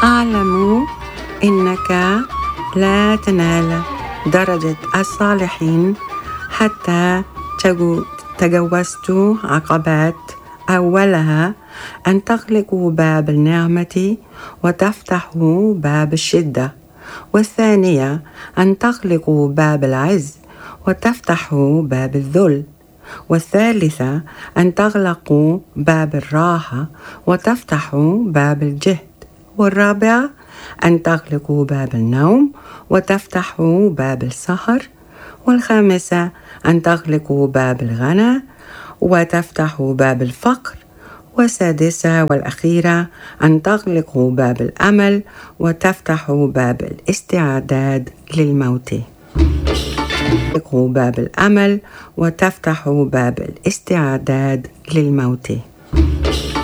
أعلم إنك لا تنال درجة الصالحين حتى تجاوزت عقبات. أولها أن تغلق باب النعمة وتفتح باب الشدة، والثانية أن تغلق باب العز وتفتح باب الذل، والثالثة أن تغلق باب الراحة وتفتح باب الجهد، والرابعة أن تغلق باب النوم وتفتح باب السهر، والخامسة أن تغلق باب الغنى وتفتح باب الفقر، والسادسة والأخيرة أن تغلق باب الأمل وتفتح باب الاستعداد للموت. تغلق باب الأمل وتفتح باب الاستعداد للموت.